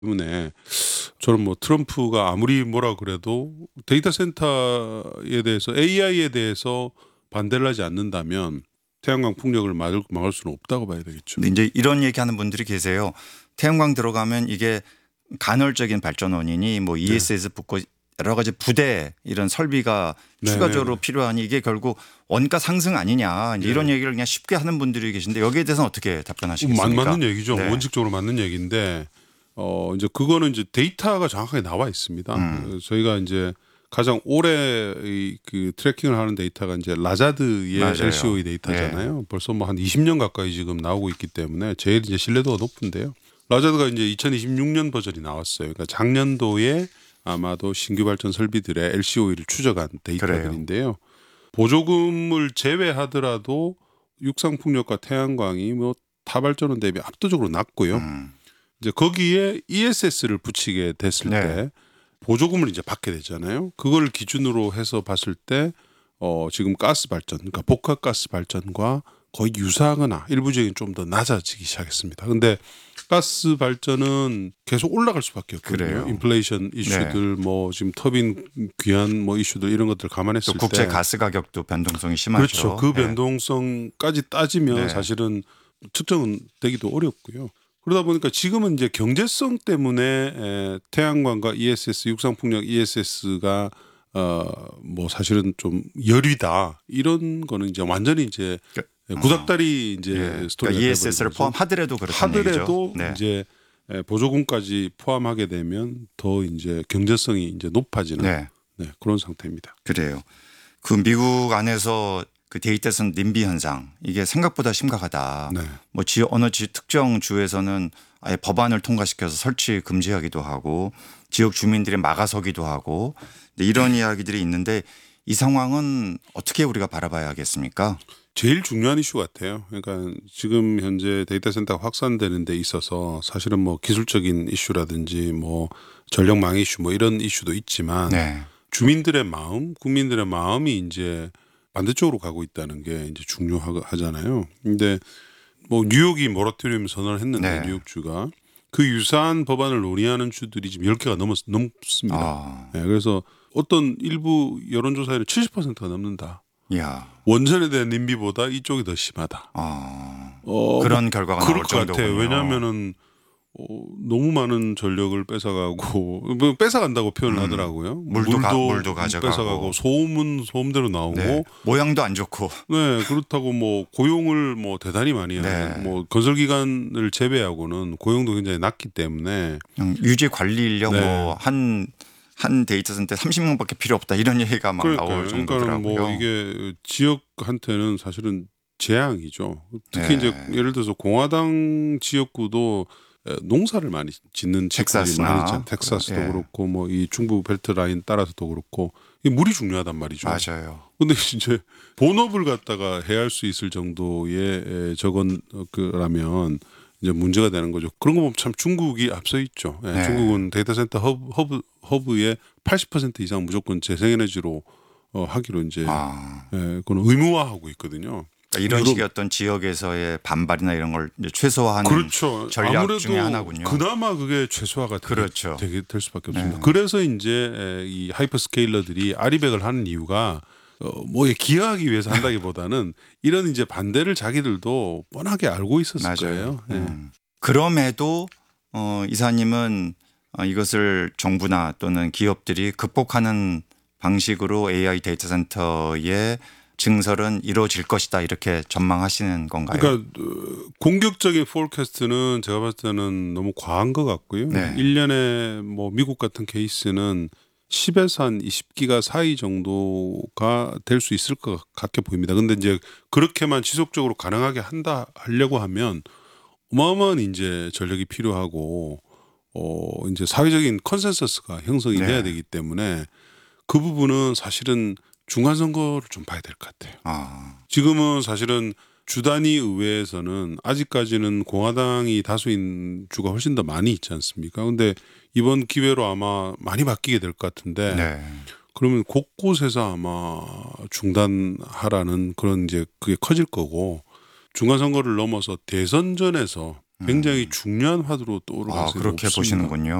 때문에 저는 뭐 트럼프가 아무리 뭐라 그래도 데이터 센터에 대해서 AI에 대해서 반대를 하지 않는다면 태양광 풍력을 막을 수는 없다고 봐야 되겠죠. 근데 이제 이런 얘기하는 분들이 계세요. 태양광 들어가면 이게 간헐적인 발전원이니 뭐 ESS 붙고 여러 가지 부대 이런 설비가 네. 추가적으로 필요하니 이게 결국 원가 상승 아니냐 이제 이런 얘기를 그냥 쉽게 하는 분들이 계신데 여기에 대해서는 어떻게 답변하시겠습니까? 맞는 얘기죠. 네. 원칙적으로 맞는 얘기인데 이제 그거는 이제 데이터가 정확하게 나와 있습니다. 저희가 이제 가장 오래 그 트래킹을 하는 데이터가 이제 라자드의 맞아요. LCOE 데이터잖아요. 벌써 뭐 한 20년 가까이 지금 나오고 있기 때문에 제일 이제 신뢰도가 높은데요. 라자드가 이제 2026년 버전이 나왔어요. 그러니까 작년도에 아마도 신규 발전 설비들의 LCOE를 추적한 데이터들인데요. 보조금을 제외하더라도 육상 풍력과 태양광이 뭐 타발전원 대비 압도적으로 낮고요. 이제 거기에 ESS를 붙이게 됐을 네. 때 보조금을 이제 받게 되잖아요. 그걸 기준으로 해서 봤을 때 지금 가스 발전, 그러니까 복합 가스 발전과 거의 유사하거나 일부적인 좀 더 낮아지기 시작했습니다. 근데 가스 발전은 계속 올라갈 수밖에 없거든요. 그래요. 인플레이션 이슈들, 뭐 지금 터빈 귀환 뭐 이슈들 이런 것들 감안했을 또 때 국제 가스 가격도 변동성이 심하죠. 그렇죠. 그 변동성까지 따지면 네. 사실은 측정은 되기도 어렵고요. 그러다 보니까 지금은 이제 경제성 때문에 태양광과 ESS, 육상풍력 ESS가 뭐 사실은 좀 열이다 이런 거는 이제 완전히 이제 구닥다리 이제 스토리가 그러니까 ESS를 포함하더라도 그렇다는 하더라도 얘기죠. 네. 이제 보조금까지 포함하게 되면 더 이제 경제성이 이제 높아지는 네. 네, 그런 상태입니다. 그래요. 그 미국 안에서 그 데이터선 님비 현상 이게 생각보다 심각하다. 네. 뭐 어느 특정 주에서는 아예 법안을 통과시켜서 설치 금지하기도 하고 지역 주민들이 막아서기도 하고 이런 이야기들이 있는데 이 상황은 어떻게 우리가 바라봐야겠습니까? 제일 중요한 이슈 같아요. 그러니까 지금 현재 데이터 센터가 확산되는 데 있어서 사실은 뭐 기술적인 이슈라든지 뭐 전력망 이슈 뭐 이런 이슈도 있지만 네. 주민들의 마음, 국민들의 마음이 이제 반대쪽으로 가고 있다는 게 이제 중요하잖아요. 근데 뭐 뉴욕이 모라토리움 선언을 했는데 네. 뉴욕주가 그 유사한 법안을 논의하는 주들이 지금 10개가 넘습니다. 네, 그래서 어떤 일부 여론조사에는 70%가 넘는다. 이야. 원전에 대한 님비보다 이쪽이 더 심하다. 그런 결과가 그럴 나올 것 같아요. 정도군요. 왜냐하면은 너무 많은 전력을 뺏어가고 뭐 뺏어간다고 표현을 하더라고요. 물도 가져가고 뺏어가고 소음은 소음대로 나오고 네. 모양도 안 좋고. 네 그렇다고 뭐 고용을 뭐 대단히 많이 하는 네. 뭐 건설 기간을 제외하고는 고용도 굉장히 낮기 때문에 유지 관리 인력 네. 뭐 한 데이터 센터 30명밖에 필요 없다 이런 얘기가 막 나올 정도더라고요. 그러니까 뭐 이게 지역한테는 사실은 재앙이죠. 특히 네. 이제 예를 들어서 공화당 지역구도 농사를 많이 짓는 지역들이 텍사스나. 많이 있잖아요. 텍사스도 예. 그렇고 뭐 이 중부 벨트 라인 따라서도 그렇고 이 물이 중요하단 말이죠. 맞아요. 근데 이제 본업을 갖다가 해야 할 수 있을 정도의 저건 그라면 이제 문제가 되는 거죠. 그런 거 보면 참 중국이 앞서 있죠. 예, 네. 중국은 데이터 센터 허브의 80% 이상 무조건 재생에너지로 하기로 이제 그건 의무화하고 있거든요. 그러니까 이런 식의 어떤 지역에서의 반발이나 이런 걸 이제 최소화하는 그렇죠. 전략 아무래도 중에 하나군요. 그나마 그게 최소화가 그렇죠. 될 수밖에 없습니다. 그래서 이제 이 하이퍼스케일러들이 아리백을 하는 이유가 뭐 기여하기 위해서 한다기보다는 이런 이제 반대를 자기들도 뻔하게 알고 있었을 맞아요. 거예요. 예. 그럼에도 이사님은 이것을 정부나 또는 기업들이 극복하는 방식으로 AI 데이터 센터의 증설은 이루어질 것이다 이렇게 전망하시는 건가요? 그러니까 공격적인 포캐스트는 제가 봤을 때는 너무 과한 것 같고요. 네. 1년에 뭐 미국 같은 케이스는 10에서 한 20기가 사이 정도가 될 수 있을 것 같게 보입니다. 근데 이제 그렇게만 지속적으로 가능하게 하려고 하면 어마어마한 이제 전력이 필요하고 이제 사회적인 컨센서스가 형성이 네. 돼야 되기 때문에 그 부분은 사실은 중간 선거를 좀 봐야 될 것 같아요. 지금은 사실은 주단위 의회에서는 아직까지는 공화당이 다수인 주가 훨씬 더 많이 있지 않습니까? 근데 이번 기회로 아마 많이 바뀌게 될 것 같은데 네. 그러면 곳곳에서 아마 중단하라는 그런 이제 그게 커질 거고 중간 선거를 넘어서 대선전에서 굉장히 중요한 화두로 떠오를 아, 가능성이 그렇게 높습니다. 보시는군요.